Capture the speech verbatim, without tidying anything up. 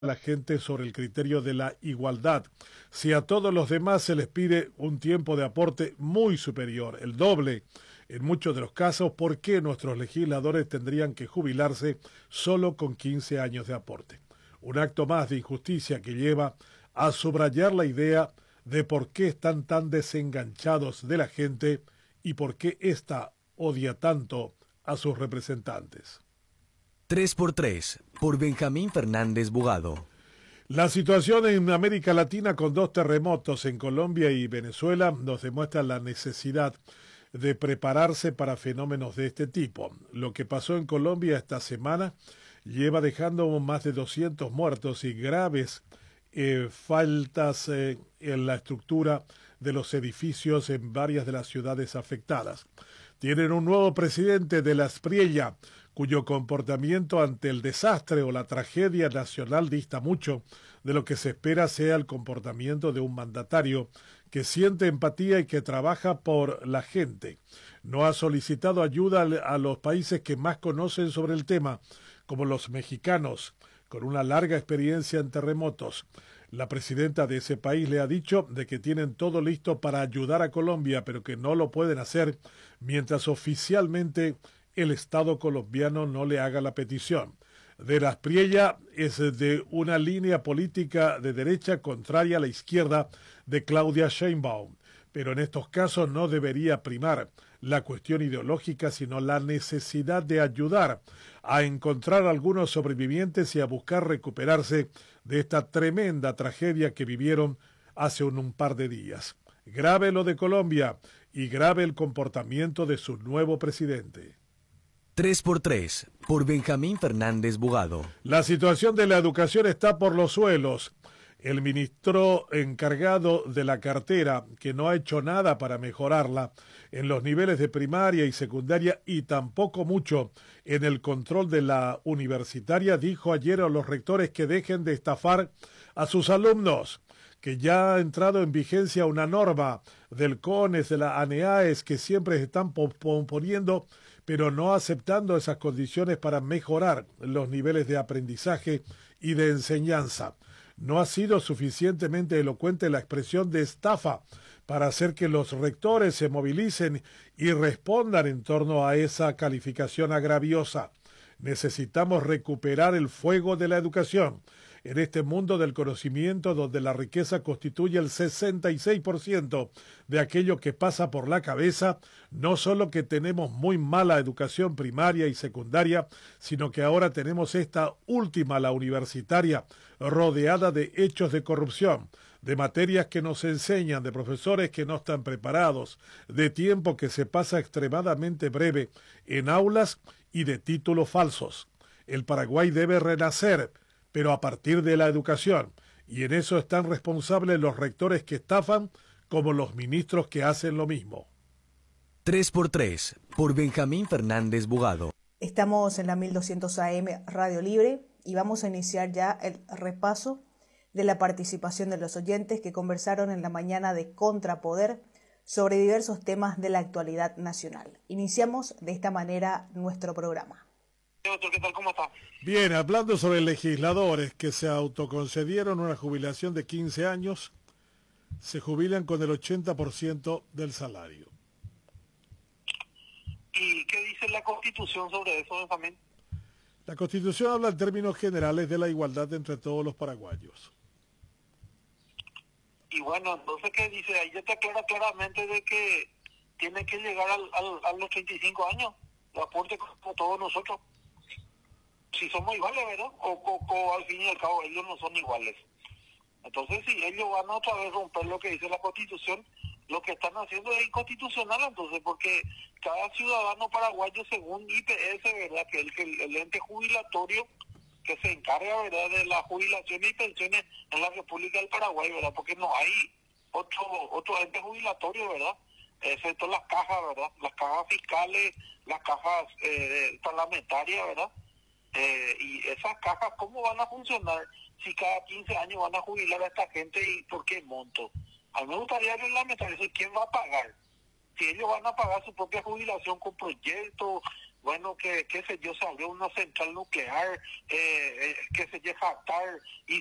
la gente sobre el criterio de la igualdad. Si a todos los demás se les pide un tiempo de aporte muy superior, el doble, en muchos de los casos, ¿por qué nuestros legisladores tendrían que jubilarse solo con quince años de aporte? Un acto más de injusticia que lleva a subrayar la idea de por qué están tan desenganchados de la gente y por qué ésta odia tanto a sus representantes. tres por tres, por Benjamín Fernández Bugado. La situación en América Latina con dos terremotos en Colombia y Venezuela nos demuestra la necesidad de prepararse para fenómenos de este tipo. Lo que pasó en Colombia esta semana lleva dejando más de doscientos muertos y graves eh, faltas eh, en la estructura de los edificios en varias de las ciudades afectadas. Tienen un nuevo presidente de la Espriella, cuyo comportamiento ante el desastre o la tragedia nacional dista mucho de lo que se espera sea el comportamiento de un mandatario que siente empatía y que trabaja por la gente. No ha solicitado ayuda a los países que más conocen sobre el tema, como los mexicanos, con una larga experiencia en terremotos. La presidenta de ese país le ha dicho de que tienen todo listo para ayudar a Colombia, pero que no lo pueden hacer mientras oficialmente el Estado colombiano no le haga la petición. De la Espriella es de una línea política de derecha contraria a la izquierda de Claudia Sheinbaum, pero en estos casos no debería primar la cuestión ideológica, sino la necesidad de ayudar a encontrar a algunos sobrevivientes y a buscar recuperarse de esta tremenda tragedia que vivieron hace un, un par de días. Grave lo de Colombia y grave el comportamiento de su nuevo presidente. tres por tres, por Benjamín Fernández Bugado. La situación de la educación está por los suelos. El ministro encargado de la cartera, que no ha hecho nada para mejorarla en los niveles de primaria y secundaria y tampoco mucho en el control de la universitaria, dijo ayer a los rectores que dejen de estafar a sus alumnos, que ya ha entrado en vigencia una norma del CONES, de la ANEAES, que siempre se están poniendo, pero no aceptando esas condiciones para mejorar los niveles de aprendizaje y de enseñanza. No ha sido suficientemente elocuente la expresión de estafa para hacer que los rectores se movilicen y respondan en torno a esa calificación agraviosa. Necesitamos recuperar el fuego de la educación en este mundo del conocimiento donde la riqueza constituye el sesenta y seis por ciento de aquello que pasa por la cabeza. No solo que tenemos muy mala educación primaria y secundaria, sino que ahora tenemos esta última, la universitaria, rodeada de hechos de corrupción, de materias que nos enseñan, de profesores que no están preparados, de tiempo que se pasa extremadamente breve en aulas y de títulos falsos. El Paraguay debe renacer, pero a partir de la educación, y en eso están responsables los rectores que estafan como los ministros que hacen lo mismo. tres por tres, por Benjamín Fernández Bugado. Estamos en la mil doscientos A M Radio Libre y vamos a iniciar ya el repaso de la participación de los oyentes que conversaron en la mañana de Contrapoder sobre diversos temas de la actualidad nacional. Iniciamos de esta manera nuestro programa. Doctor, ¿qué tal? ¿Cómo está? Bien, hablando sobre legisladores que se autoconcedieron una jubilación de quince años, se jubilan con el ochenta por ciento del salario. ¿Y qué dice la Constitución sobre eso, Benjamín? La Constitución habla en términos generales de la igualdad entre todos los paraguayos. Y bueno, entonces, ¿qué dice? Ahí ya te aclara claramente de que tiene que llegar al, al, a los treinta y cinco años, de aporte como todos nosotros. Si somos iguales, ¿verdad? O, o, o al fin y al cabo ellos no son iguales. Entonces, si ellos van a otra vez romper lo que dice la Constitución, lo que están haciendo es inconstitucional, entonces, porque cada ciudadano paraguayo, según I P S, ¿verdad? Que el, el, el ente jubilatorio que se encarga, ¿verdad?, de las jubilaciones y pensiones en la República del Paraguay, ¿verdad? Porque no hay otro otro ente jubilatorio, ¿verdad? Excepto las cajas, ¿verdad? Las cajas fiscales, las cajas eh, parlamentarias, ¿verdad? Eh, y esas cajas, ¿cómo van a funcionar si cada quince años van a jubilar a esta gente y por qué monto? A mí me gustaría reglamentar eso. ¿Quién va a pagar? Si ellos van a pagar su propia jubilación con proyectos, bueno, que, qué sé yo, salió una central nuclear, eh, eh, que se llega a jactar y